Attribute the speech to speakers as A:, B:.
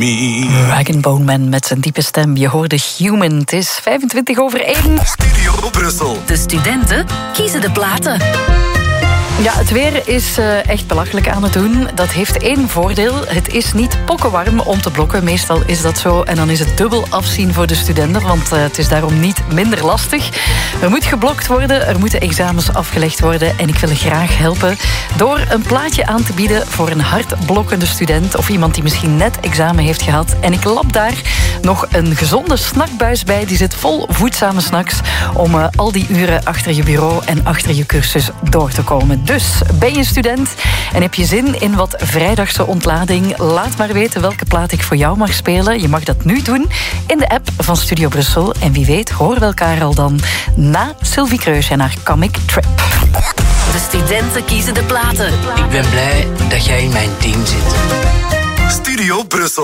A: me.
B: Rag & Bone Man met zijn diepe stem. Je hoorde Human. Het is 1:25.
A: Studio Brussel.
C: De studenten kiezen de platen.
B: Ja, het weer is echt belachelijk aan het doen. Dat heeft één voordeel. Het is niet pokkenwarm om te blokken. Meestal is dat zo. En dan is het dubbel afzien voor de studenten. Want het is daarom niet minder lastig. Er moet geblokt worden. Er moeten examens afgelegd worden. En ik wil graag helpen door een plaatje aan te bieden voor een hardblokkende student. Of iemand die misschien net examen heeft gehad. En ik lap daar nog een gezonde snackbuis bij. Die zit vol voedzame snacks. Om al die uren achter je bureau en achter je cursus door te komen. Dus ben je student en heb je zin in wat vrijdagse ontlading? Laat maar weten welke plaat ik voor jou mag spelen. Je mag dat nu doen in de app van Studio Brussel. En wie weet horen we elkaar al dan na Sylvie Kreus en haar Comic Trip.
C: De studenten kiezen de platen.
D: Ik ben blij dat jij in mijn team zit.
A: Studio Brussel.